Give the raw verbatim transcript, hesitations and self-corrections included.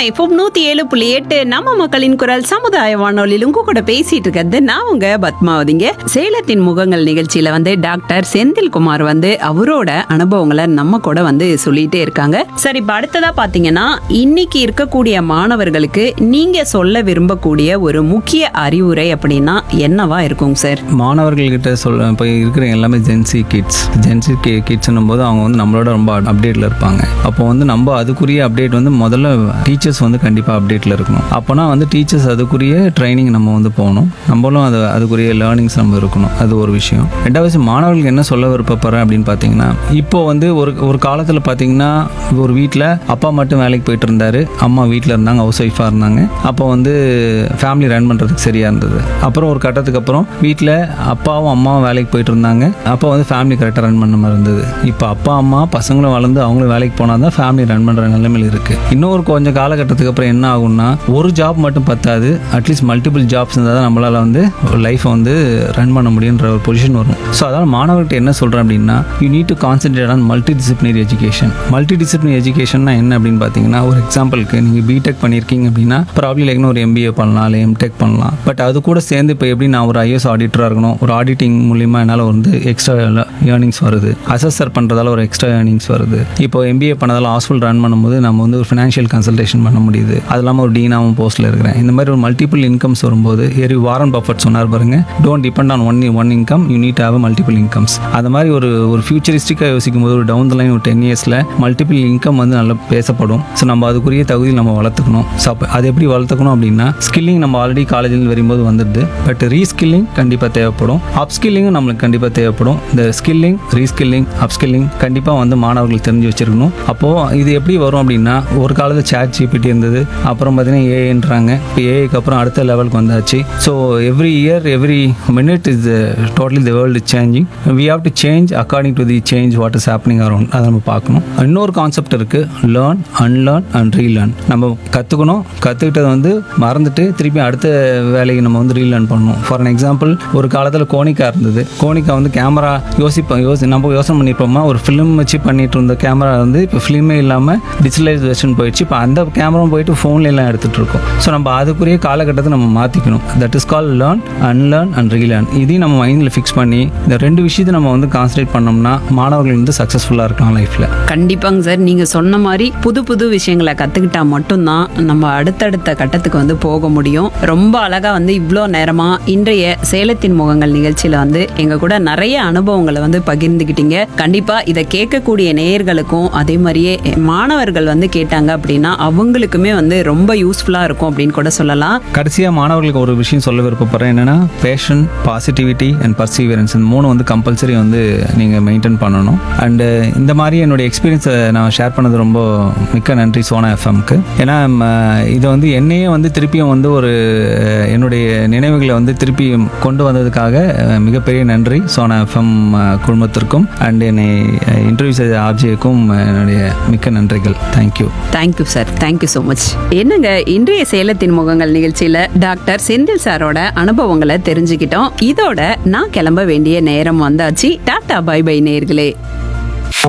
FM நூத்தி ஏழு புள்ளி எட்டு நம்ம மக்களின் குரல் சமுதாய வானொலியில் உங்க கூட பேசிட்டு இருக்கிறது நான் உங்க பத்மாவதிங்க. சேலத்தின் முகங்கள் நிகழ்ச்சியில வந்து டாக்டர் செந்தில்குமார் வந்து அவரோட அனுபவங்களை நம்ம கூட வந்து சொல்லிட்டே இருக்காங்க. சரி, இப்ப அடுத்ததா பாத்தீங்கன்னா இன்னைக்கு இருக்கக்கூடிய மாணவர்களுக்கு நீங்க சொல்ல விரும்பக்கூடிய ஒரு முக்கிய அறிவுரை அப்படின்னா என்னவா இருக்குங்க சார்? மாணவர்கள்கிட்ட சொல்ல இப்போ இருக்கிற எல்லாமே ஜென்சி கிட்ஸ் ஜென்சி கிட்ஸ்னும் போது அவங்க வந்து நம்மளோட ரொம்ப அப்டேட்ல இருப்பாங்க. அப்போ வந்து நம்ம அதுக்குரிய அப்டேட் வந்து முதல்ல டீச்சர்ஸ் வந்து கண்டிப்பாக அப்டேட்டில் இருக்கணும். அப்போனா வந்து டீச்சர்ஸ் அதுக்குரிய ட்ரைனிங் நம்ம வந்து போகணும், நம்மளும் அது அதுக்குரிய லேர்னிங்ஸ் நம்ம இருக்கணும். அது ஒரு விஷயம். ரெண்டாவது மாணவர்களுக்கு என்ன சொல்ல விருப்பப்படுறேன் அப்படின்னு பார்த்தீங்கன்னா, இப்போ வந்து ஒரு ஒரு காலத்தில் பார்த்தீங்கன்னா ஒரு வீட்டில் அப்பா மட்டும் வேலைக்கு போயிட்டு இருந்தாரு, அம்மா வீட்டில் இருந்தாங்க, ஹவுஸ் ஒய்ஃபாக இருந்தாங்க. அப்போ வந்து ஃபேமிலி ரன் பண்ணுறதுக்கு சரியாக இருந்தது. அப்புறம் ஒரு கட்டத்துக்கு அப்புறம் வீட்டில் அப்பாவும் அம்மாவும் வேலைக்கு போயிட்டு இருந்தாங்க, அப்போ வந்து ஃபேமிலி கரெக்டாக ரன் பண்ண மாதிரி இருந்தது. இப்போ அப்பா அம்மா பசங்களும் வளர்ந்து அவங்களும் வேலைக்கு போனால் தான் ஃபேமிலி ரன் பண்ணுற நிலைமையில் இருக்குது. இன்னொரு கொஞ்சம் காலகட்டத்துக்கு அப்புறம் என்ன ஆகும்னா, ஒரு ஜாப் மட்டும் பத்தாது, அட்லீஸ்ட் மல்டிபிள் ஜாப்ஸ் இருந்தால் தான் நம்மளால் வந்து லைஃப்பை வந்து ரன் பண்ண முடியுன்ற ஒரு பொசிஷன் வரும். ஸோ அதனால் மாணவர்கிட்ட என்ன சொல்கிறேன் அப்படின்னா, you need to concentrate on multi disciplinary education. Multi disciplinary எஜுகேஷன்னா என்ன அப்படின்னு பார்த்தீங்கன்னா, ஒரு எக்ஸாம்பிளுக்கு நீங்கள் பிடெக் பண்ணியிருக்கீங்க அப்படின்னா ப்ராப்ளி லைக்னு ஒரு எம்பிஏ பண்ணலாம், இல்லை எம்டெக் பண்ணலாம். பட் அது கூட சேர்ந்து இப்போ எப்படி நான் ஒரு ஐஎஸ் ஆடிட்டராக இருக்கணும், ஒரு ஆடிட்டிங் மூலிமா என்னால் வந்து எக்ஸ்ட்ரா ஏர்னிங்ஸ் வருது, அசஸர் பண்ணுறதால ஒரு எக்ஸ்ட்ரா ஏர்னிங்ஸ் வருது. இப்போ எம்பிஏ பண்ணதால் ஹாஸ்பிட்டல் ரன் பண்ணும்போது நம்ம வந்து ஒரு ஃபினான்ஷியல் கன்சல்டேஷன் பண்ண முடியுது. அது இல்லாமல் ஒரு டீனாவும் போஸ்ட்டில் இருக்கிறேன். இந்த மாதிரி ஒரு மல்டிபிள் இன்கம்ஸ் வரும்போது, ஏறி வாரன் பஃபெட் சொன்னார் பாருங்க, don't depend on one one income, you need have multiple incomes. அது மாதிரி ஒரு ஒரு ஃபியூச்சரிஸ்டிக்காக யோசிக்கும் போது ஒரு டவுன் த லைன் ஒரு டென் இயர்ஸில் மல்டிபிள் இன்கம் வந்து நல்லா பேசப்படும். ஸோ நம்ம அதுக்குரிய தகுதி நம்ம வளர்த்துக்கணும். ஸோ அது எப்படி வளர்த்துக்கணும் அப்படின்னா, ஸ்கில்லிங் நம்ம ஆல்ரெடி காலேஜில் வரும்போது வந்துடுது, பட் ரீஸ்கில்லிங் கண்டிப்பாக தேவைப்படும், அப்ஸ்கில்லிங்கும் நம்மளுக்கு கண்டிப்பாக தேவைப்படும். இந்த ஸ்கில்லிங், ரீஸ்கில்லிங், அப்ஸ்கில்லிங் கண்டிப்பாக வந்து மாணவர்கள் தெரிஞ்சு வச்சிருக்கணும். அப்போது இது எப்படி வரும் அப்படின்னா, ஒரு காலத்தில் சாட் ஜிபிடி இருந்தது, அப்புறம் பார்த்தீங்கன்னா ஏஐன்றாங்க, இப்போ ஏஐக்கு அப்புறம் அடுத்த லெவலுக்கு வந்தாச்சு. So every year every minute is totally the world changing. We have to change according to the change what is happening around. அதை நம்ம பார்க்கணும். இன்னொரு கான்செப்ட் இருக்குது, லேர்ன், அன்லேர்ன் அண்ட் ரீலேர்ன். நம்ம கற்றுக்கணும், கற்றுக்கிட்டதை வந்து மறந்துட்டு திருப்பி அடுத்த வேலைக்கு நம்ம வந்து ரீலேர்ன் பண்ணணும். ஃபார் அன் எக்ஸாம்பிள், ஒரு காலத்தில் கோனிக்கா இருந்தது. கோனிக்கா வந்து கேமரா யோசிப்போம் யோசி நம்ம யோசனை பண்ணியிருப்போமா, ஒரு ஃபிலிம் வச்சு பண்ணிட்டு இருந்த கேமரா வந்து இப்போ ஃபிலிமே இல்லாமல் டிஜிட்டலைஸ் வெர்ஷன் போயிடுச்சு. இப்போ அந்த கேமராவும் போயிட்டு ஃபோன்ல எல்லாம் எடுத்துகிட்டு இருக்கோம். ஸோ நம்ம அதுக்குரிய காலகட்டத்தை நம்ம மாற்றிக்கணும். That is call learn, unlearn and relearn. இதையும் நம்ம மைண்டில் ஃபிக்ஸ் பண்ணி இந்த ரெண்டு விஷயத்தை நம்ம வந்து கான்சன்ட்ரேட் பண்ணோம்னா மாணவர்கள் வந்து சக்ஸஸ்ஃபுல்லாக இருக்கலாம் லைஃப்பில். கண்டிப்பாங்க சார், நீங்கள் சொன்ன மாதிரி புது புது விஷயங்களை கற்றுக்கிட்டா மட்டும்தான் நம்ம அடுத்தடுத்த கட்டத்துக்கு வந்து போக முடியும். ரொம்ப அழகாக வந்து இவ்வளோ நேரமாக இன்றைய சேலத்தின் முகங்கள் நிகழ்ச்சியில் வந்து எங்கள் கூட நிறைய அனுபவங்களை வந்து பகிர்ந்துக்கிட்டீங்க. கண்டிப்பாக இதை கேட்கக்கூடிய நேயர்களுக்கும் அதே மாதிரியே மாணவர்கள் வந்து கேட்டாங்க அப்படின்னா அவங்களுக்குமே வந்து ரொம்ப யூஸ்ஃபுல்லாக இருக்கும் அப்படின்னு கூட சொல்லலாம். கடைசியாக மாணவர்களுக்கு ஒரு விஷயம் சொல்ல விருப்பப்படுறேன். என்னன்னா, பேஷன், பாசிட்டிவிட்டி அண்ட் பர்சீவரன்ஸ், இந்த மூணு வந்து கம்பல்சரி வந்து நீங்கள் மெயின்டைன் பண்ணணும். அண்டு இந்த மாதிரி என்னுடைய எக்ஸ்பீரியன்ஸை நான் ஷேர் பண்ணது ரொம்ப மிக்க நன்றி சோனா எஃப்எம்க்கு. ஏன்னா இதை வந்து என்னையே வந்து திருப்பியும் வந்து ஒரு என்னுடைய நினைவுகளை வந்து திருப்பி கொண்டு வந்ததுக்காக மிகப்பெரிய நன்றி சோனா எஃப்எம் குழுமத்திற்கும் அண்ட் என்னை இன்டர்வியூ செய்த ஆர்ஜேக்கும் என்னுடைய மிக்க நன்றிகள். Thank you. Thank you sir, thank you so much. என்னங்க, இன்றைய சேலத்தின் முகங்கள் நிகழ்ச்சியில டாக்டர் செந்தில் சாரோட அனுபவங்களை தெரிஞ்சுக்கிட்டோம். இதோட நான் கிளம்ப வேண்டிய நேரம் வந்தாச்சு. டாடா, பை பை நேயர்களே.